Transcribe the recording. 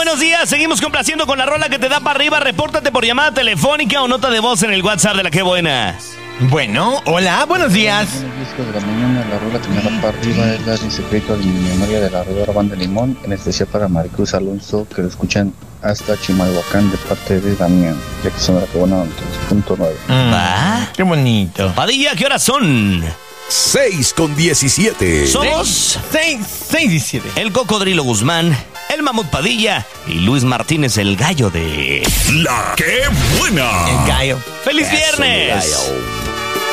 buenos días. Seguimos complaciendo con la rola que te da para arriba. Repórtate por llamada telefónica o nota de voz en el WhatsApp de La Que Buena. Bueno, hola, buenos días. El disco de la mañana, la rola que me da para arriba es la de Secreto de mi memoria de la Rodora Banda Limón, en especial para Maricruz Alonso, que lo escuchan hasta Chimalhuacán de parte de Damián, ya que son La Que Buena 3.9. ¿Va? Qué bonito. Padilla, ¿qué horas son? 6:17. Somos 6:17. el Cocodrilo Guzmán, el Mamut Padilla y Luis Martínez, el gallo de... La Que Buena. El gallo. ¡Feliz Eso, viernes! gallo.